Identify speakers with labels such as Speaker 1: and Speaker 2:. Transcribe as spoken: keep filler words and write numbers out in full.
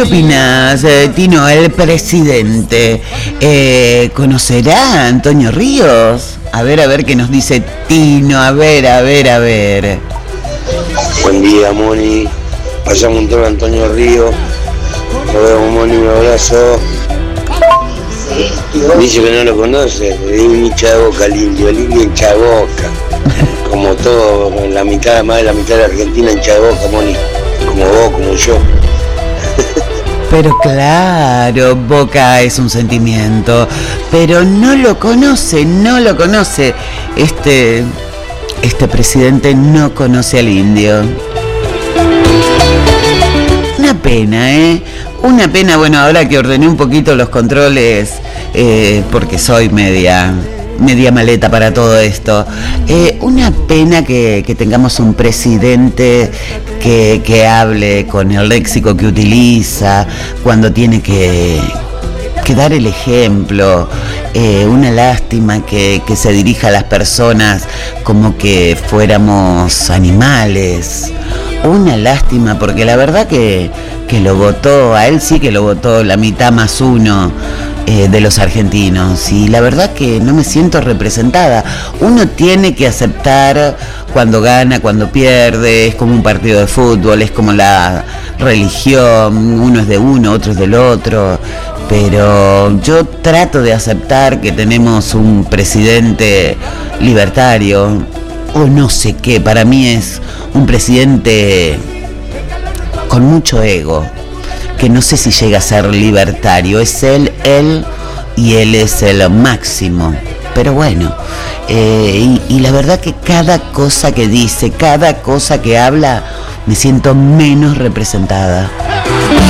Speaker 1: ¿Qué opinas, eh, Tino, el presidente? Eh, ¿Conocerá a Antonio Ríos? A ver, a ver qué nos dice Tino, a ver, a ver, a ver.
Speaker 2: Buen día, Moni. Pasamos un tono a Antonio Ríos. Nos vemos, Moni, un abrazo. Dice que no lo conoce, es un hincha de Boca, el indio, el indio hincha de Boca. Como todo, la mitad, más de la mitad de la Argentina hincha de Boca, Moni. Como vos, como yo.
Speaker 1: Pero claro, Boca es un sentimiento, pero no lo conoce, no lo conoce. Este, este presidente no conoce al indio. Una pena, ¿eh? Una pena, bueno, ahora que ordené un poquito los controles, eh, porque soy media... media maleta para todo esto. Eh, una pena que, que tengamos un presidente que, que hable con el léxico que utiliza cuando tiene que, que dar el ejemplo. Eh, una lástima que, que se dirija a las personas como que fuéramos animales. Una lástima, porque la verdad que, que lo votó, a él sí que lo votó la mitad más uno eh, de los argentinos, y la verdad que no me siento representada. Uno tiene que aceptar cuando gana, cuando pierde, es como un partido de fútbol, es como la religión, uno es de uno, otro es del otro, pero yo trato de aceptar que tenemos un presidente libertario, o no sé qué, para mí es un presidente con mucho ego, que no sé si llega a ser libertario, es él, él y él es el máximo, pero bueno, eh, y, y la verdad que cada cosa que dice, cada cosa que habla, me siento menos representada.